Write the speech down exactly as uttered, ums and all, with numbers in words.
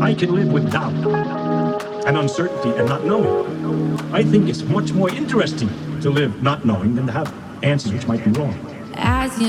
I can live with doubt and uncertainty and not knowing. I think it's much more interesting to live not knowing than to have answers which might be wrong. As you